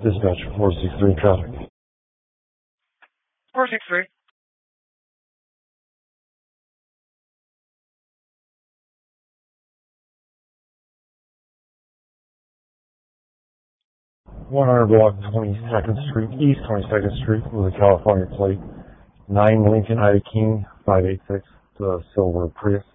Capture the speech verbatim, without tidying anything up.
Dispatch four six three traffic. four six three. one hundred block twenty-second Street, East twenty-second Street with a California plate. nine Lincoln Ida King five eight six, the silver Prius.